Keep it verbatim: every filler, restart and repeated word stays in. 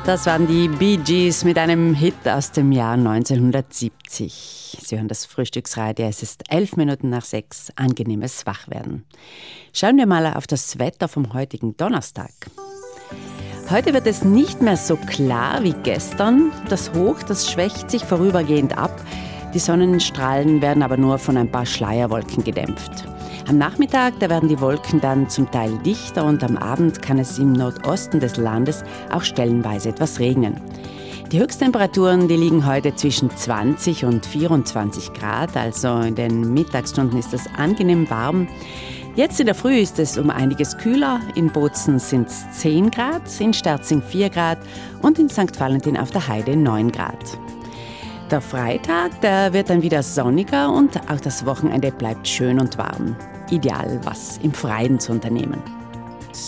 Das waren die Bee Gees mit einem Hit aus dem Jahr neunzehnhundertsiebzig. Sie hören das Frühstücksradio, es ist elf Minuten nach sechs, angenehmes Wachwerden. Schauen wir mal auf das Wetter vom heutigen Donnerstag. Heute wird es nicht mehr so klar wie gestern. Das Hoch, das schwächt sich vorübergehend ab. Die Sonnenstrahlen werden aber nur von ein paar Schleierwolken gedämpft. Am Nachmittag, da werden die Wolken dann zum Teil dichter und am Abend kann es im Nordosten des Landes auch stellenweise etwas regnen. Die Höchsttemperaturen, die liegen heute zwischen zwanzig und vierundzwanzig Grad, also in den Mittagsstunden ist es angenehm warm. Jetzt in der Früh ist es um einiges kühler, in Bozen sind es zehn Grad, in Sterzing vier Grad und in Sankt Valentin auf der Heide neun Grad. Der Freitag, der wird dann wieder sonniger und auch das Wochenende bleibt schön und warm. Ideal, was im Freien zu unternehmen.